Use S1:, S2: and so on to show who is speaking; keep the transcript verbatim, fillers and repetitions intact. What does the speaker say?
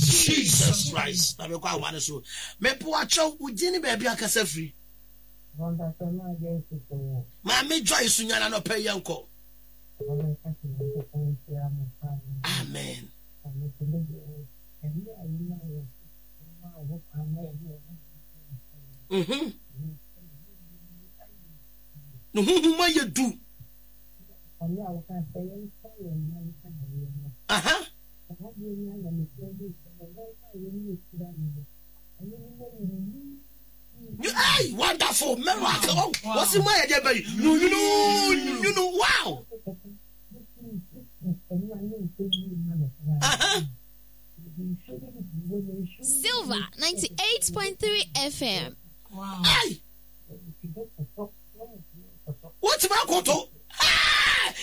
S1: Jesus Christ. Na me kwa wane so. Me po acho ugini baby akasa free.
S2: Wanda tama Yesu so.
S1: Ma me joy sunyana no pay yanko. Amen. Mhm. No hu ma ye do. Aha. Hey, wonderful miracle. Oh, what's in my head, baby? No, you know, you know, wow. Uh-huh.
S3: Silver ninety-eight point three F M.
S1: Wow. Hey. What's my koto?